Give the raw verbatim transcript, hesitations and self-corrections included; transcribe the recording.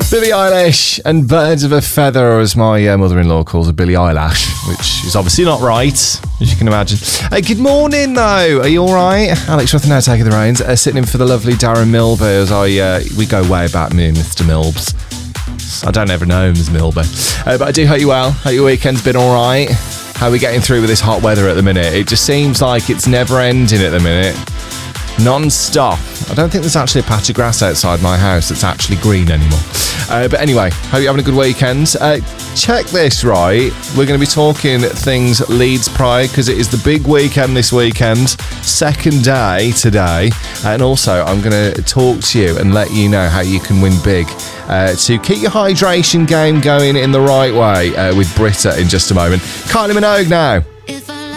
Billie Eilish and Birds of a Feather, or as my uh, mother-in-law calls her, Billie Eyelash, which is obviously not right, as you can imagine. Uh, good morning, though. Are you all right? Alex Rutherford now taking the reins, uh, sitting in for the lovely Darren Milby, as I uh, we go way back, me and Mister Milbs. I don't ever know him as Milby, uh, but I do hope you well. Hope your weekend's been all right. How are we getting through with this hot weather at the minute? It just seems like it's never ending at the minute. Non-stop. I don't think there's actually a patch of grass outside my house that's actually green anymore. Uh, but anyway, hope you're having a good weekend. Uh, check this, right? We're going to be talking things Leeds Pride because it is the big weekend this weekend. Second day today. And also, I'm going to talk to you and let you know how you can win big uh, to keep your hydration game going in the right way uh, with Britta in just a moment. Kylie Minogue now. If